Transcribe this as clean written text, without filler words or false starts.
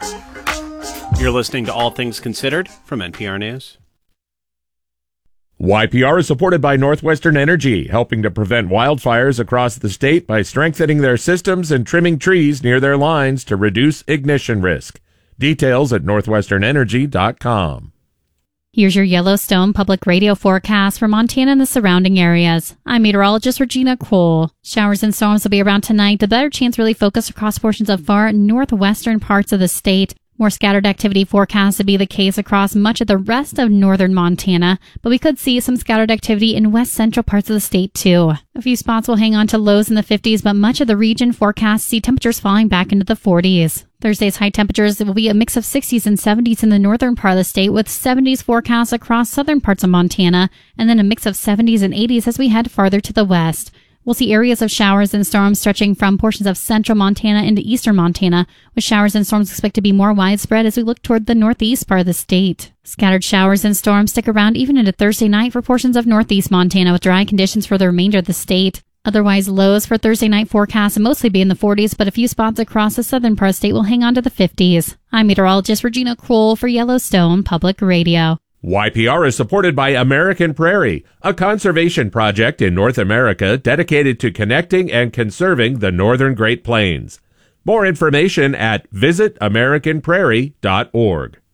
You're listening to All Things Considered from NPR News. YPR is supported by Northwestern Energy, helping to prevent wildfires across the state by strengthening their systems and trimming trees near their lines to reduce ignition risk. Details at northwesternenergy.com. Here's your Yellowstone Public Radio forecast for Montana and the surrounding areas. I'm meteorologist Regina Cole. Showers and storms will be around tonight. The better chance really focused across portions of far northwestern parts of the state. More scattered activity forecast to be the case across much of the rest of northern Montana, but we could see some scattered activity in west central parts of the state too. A few spots will hang on to lows in the 50s, but much of the region forecasts see temperatures falling back into the 40s. Thursday's high temperatures will be a mix of 60s and 70s in the northern part of the state, with 70s forecasts across southern parts of Montana, and then a mix of 70s and 80s as we head farther to the west. We'll see areas of showers and storms stretching from portions of central Montana into eastern Montana, with showers and storms expected to be more widespread as we look toward the northeast part of the state. Scattered showers and storms stick around even into Thursday night for portions of northeast Montana, with dry conditions for the remainder of the state. Otherwise, lows for Thursday night forecasts will mostly be in the 40s, but a few spots across the southern part of the state will hang on to the 50s. I'm meteorologist Regina Kroll for Yellowstone Public Radio. YPR is supported by American Prairie, a conservation project in North America dedicated to connecting and conserving the northern Great Plains. More information at visitamericanprairie.org.